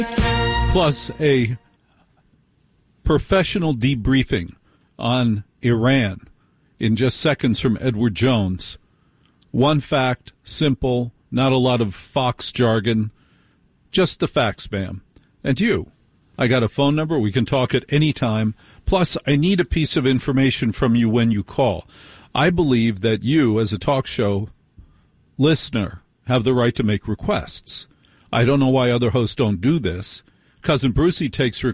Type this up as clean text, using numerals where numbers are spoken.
Plus a professional debriefing on Iran in just seconds from Edward Jones. One fact, simple, not a lot of Fox jargon, just the facts, ma'am. And you, I got a phone number. We can talk at any time. Plus, I need a piece of information from you when you call. I believe that you, as a talk show listener, have the right to make requests. I don't know why other hosts don't do this. Cousin Brucey takes